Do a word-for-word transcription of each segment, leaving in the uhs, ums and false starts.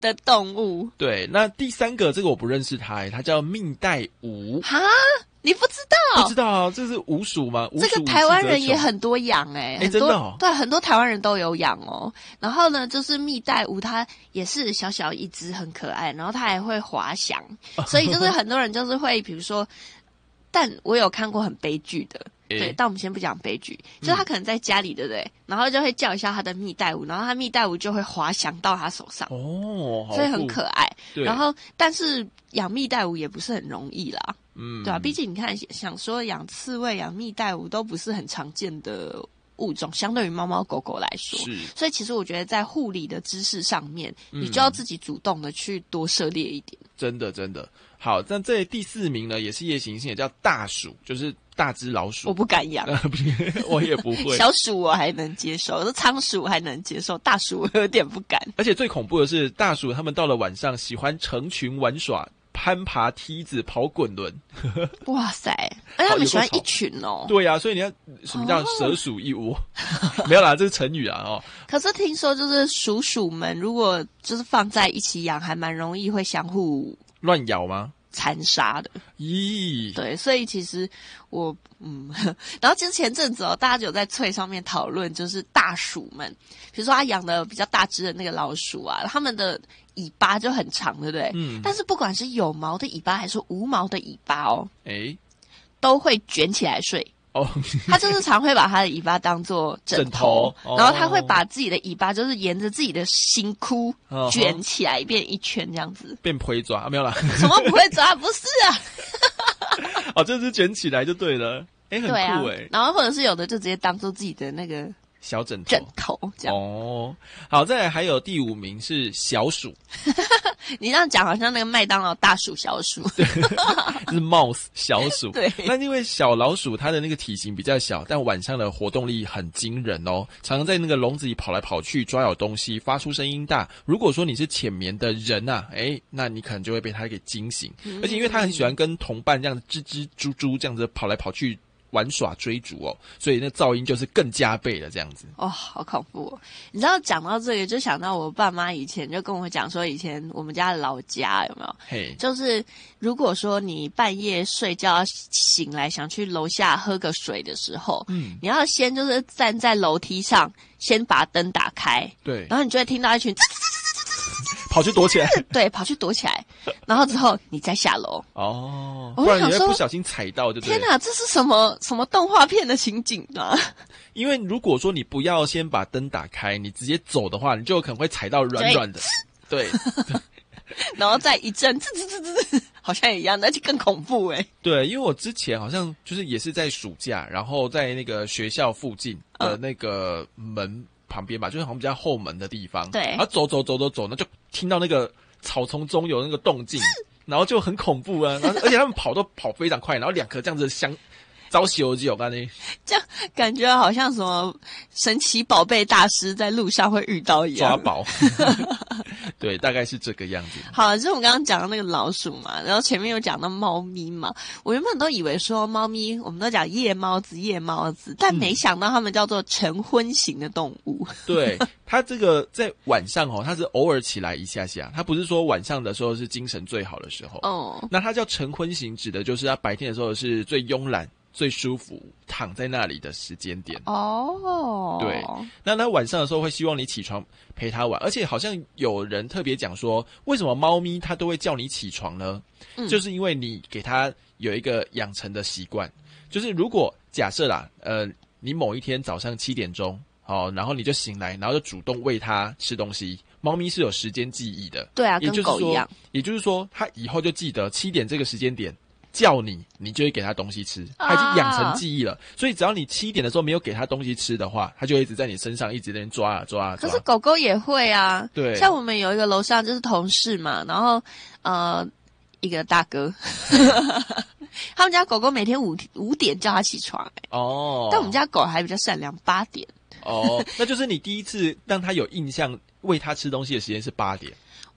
的动物。 对，那第三个这个我不认识它、欸，它叫蜜袋鼯。 哈，你不知道？ 不知道啊，这是鼯鼠吗？ 这个台湾人也很多养哎、欸， 哎、欸，真的哦， 对，很多台湾人都有养哦。然后呢，就是蜜袋鼯，它也是小小一只，很可爱，然后它还会滑翔，所以就是很多人就是会，比如说，但我有看过很悲剧的。对，但我们先不讲悲剧，就是他可能在家里，对不对？然后就会叫一下他的蜜袋鼯，然后他蜜袋鼯就会滑翔到他手上， 哦， 所以很可爱。 对， 然后但是养蜜袋鼯也不是很容易啦， 嗯， 对啊，毕竟你看，想说养刺猬、养蜜袋鼯都不是很常见的物种，相对于猫猫狗狗来说， 是。 所以其实我觉得在护理的知识上面，嗯、你就要自己主动的去多涉猎一点。 真的，真的。好，那这第四名呢，也是夜行性，也叫大鼠，就是大只老鼠。 我不敢养， 我也不会。 小鼠我还能接受，仓鼠我还能接受，大鼠我有点不敢。 而且最恐怖的是，大鼠它们到了晚上喜欢成群玩耍。攀爬梯子、跑滚轮， 哇塞！而且他们喜欢一群哦。 对呀、啊，所以你要什么叫蛇鼠一窝？哦、没有啦，这是成语啊哦。 可是听说就是鼠鼠们，如果就是放在一起养，还蛮容易会相互乱咬吗？ 残杀的。 咦， 对，所以其实我嗯，然后其实前阵子哦，大家就有在脆上面讨论，就是大鼠们，比如说他养的比较大只的那个老鼠啊，他们的尾巴就很长，对不对？嗯。但是不管是有毛的尾巴还是无毛的尾巴哦， 哎， 都会卷起来睡。 哦， 他就是常会把他的尾巴当作枕头， 枕头然后他会把自己的尾巴就是沿着自己的心窟、哦、卷起来变一圈这样子， 变龟爪、啊、没有啦？ 什么不会抓？不是啊， 哦，就是卷起来就对了，哎，很酷哎、啊。 然后或者是有的就直接当做自己的那个小枕头， 枕头这样。 哦，好，再来还有第五名是小鼠。 你这样讲好像那个麦当劳大鼠小鼠， 对，是 mouse 小鼠。 对， 那因为小老鼠它的那个体型比较小，但晚上的活动力很惊人哦，常常在那个笼子里跑来跑去抓咬东西，发出声音大。如果说你是浅眠的人啊，哎，那你可能就会被它给惊醒。嗯、而且因为它很喜欢跟同伴这样子吱吱猪猪这样子跑来跑去。玩耍追逐哦，所以那噪音就是更加倍了，这样子。 哦，好恐怖哦！你知道讲到这个，就想到我爸妈以前就跟我讲说，以前我们家的老家有没有？嘿，就是如果说你半夜睡觉醒来想去楼下喝个水的时候，嗯，你要先就是站在楼梯上，先把灯打开， 对， 然后你就会听到一群。 跑去躲起来， 对，跑去躲起来，然后之后你再下楼哦，不然你会不小心踩到就对了。 天哪，这是什么什么动画片的情景啊？ 因为如果说你不要先把灯打开，你直接走的话，你就有可能会踩到软软的，对， 然后再一阵吱吱吱吱，好像也一样，那就更恐怖哎、欸。 对，因为我之前好像就是也是在暑假，然后在那个学校附近的那个门旁边吧，就是好像比较后门的地方， 对， 然后走走走走走，那就听到那个草丛中有那个动静，然后就很恐怖啊，然后而且他们跑都跑非常快，然后两颗这样子相招西游记有干呢， 这样感觉好像什么神奇宝贝大师在路上会遇到一样， 抓宝。对，大概是这个样子。 好，就是我们刚刚讲到那个老鼠嘛，然后前面有讲到猫咪嘛，我原本都以为说猫咪，我们都讲夜猫子、夜猫子，但没想到它们叫做晨昏型的动物。 对，它这个在晚上哦，它是偶尔起来一下下，它不是说晚上的时候是精神最好的时候。哦，那它叫晨昏型，指的就是它白天的时候是最慵懒、最舒服，躺在那里的时间点。 哦， 对，那它晚上的时候会希望你起床陪它玩，而且好像有人特别讲说，为什么猫咪它都会叫你起床呢？嗯，就是因为你给它有一个养成的习惯，就是如果假设啦，呃，你某一天早上七点钟，哦，然后你就醒来，然后就主动喂它吃东西。猫咪是有时间记忆的， 对啊，跟狗一样。 也就是说，它以后就记得七点这个时间点。叫你，你就会给它东西吃，它已经养成记忆了。啊、所以只要你七点的时候没有给它东西吃的话，它就一直在你身上一直在那边抓啊抓啊抓。 可是狗狗也会啊， 对，像我们有一个楼上就是同事嘛，然后呃一个大哥，他们家狗狗每天五五点叫它起床、欸，哦，但我们家狗还比较善良，八点。 哦，那就是你第一次让它有印象喂它吃东西的时间是八点。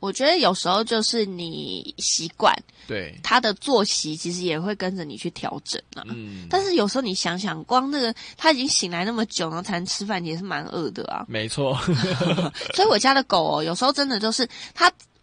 我觉得有时候就是你习惯， 对， 他的作息其实也会跟着你去调整啊。嗯，但是有时候你想想，光那个他已经醒来那么久，然后才能吃饭，也是蛮饿的啊。 没错。 所以我家的狗哦，有时候真的就是它